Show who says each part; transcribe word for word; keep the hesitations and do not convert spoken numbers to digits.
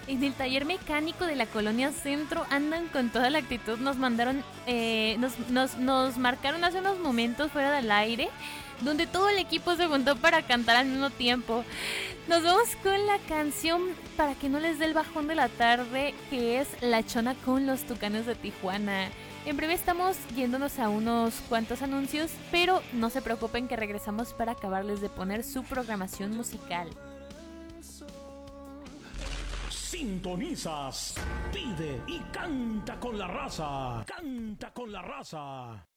Speaker 1: En el taller mecánico de la Colonia Centro andan con toda la actitud. Nos mandaron, eh, nos, nos, nos marcaron hace unos momentos fuera del aire, donde todo el equipo se juntó para cantar al mismo tiempo. Nos vamos con la canción para que no les dé el bajón de la tarde, que es La Chona con los Tucanes de Tijuana. En breve estamos yéndonos a unos cuantos anuncios, pero no se preocupen que regresamos para acabarles de poner su programación musical.
Speaker 2: Sintonizas, pide y canta con la raza. Canta con la raza.